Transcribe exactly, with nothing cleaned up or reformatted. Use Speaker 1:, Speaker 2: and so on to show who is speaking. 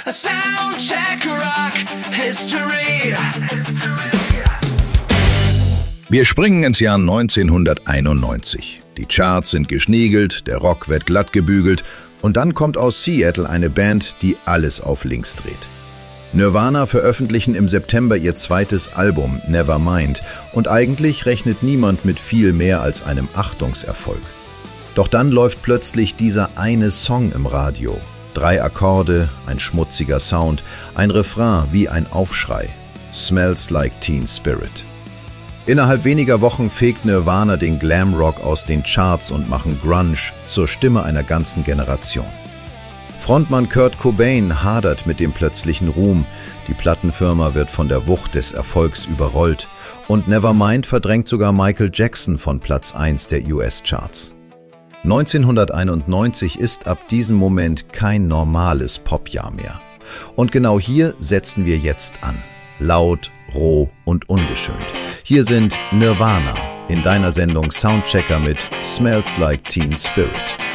Speaker 1: Soundcheck Rock History.
Speaker 2: Wir springen ins Jahr neunzehnhunderteinundneunzig. Die Charts sind geschniegelt, der Rock wird glatt gebügelt und dann kommt aus Seattle eine Band, die alles auf links dreht. Nirvana veröffentlichen im September ihr zweites Album Nevermind und eigentlich rechnet niemand mit viel mehr als einem Achtungserfolg. Doch dann läuft plötzlich dieser eine Song im Radio. Drei Akkorde, ein schmutziger Sound, ein Refrain wie ein Aufschrei. Smells Like Teen Spirit. Innerhalb weniger Wochen fegt Nirvana den Glamrock aus den Charts und machen Grunge zur Stimme einer ganzen Generation. Frontmann Kurt Cobain hadert mit dem plötzlichen Ruhm, die Plattenfirma wird von der Wucht des Erfolgs überrollt und Nevermind verdrängt sogar Michael Jackson von Platz eins der U S-Charts. neunzehnhunderteinundneunzig ist ab diesem Moment kein normales Popjahr mehr. Und genau hier setzen wir jetzt an. Laut, roh und ungeschönt. Hier sind Nirvana in deiner Sendung Soundchecker mit Smells Like Teen Spirit.